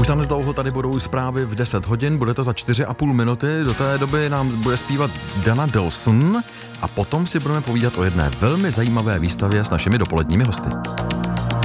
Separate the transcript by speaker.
Speaker 1: zanedlouho tady budou zprávy v 10 hodin, bude to za 4,5 minuty, do té doby nám bude zpívat Dana Dawson a potom si budeme povídat o jedné velmi zajímavé výstavě s našimi dopoledními hosty.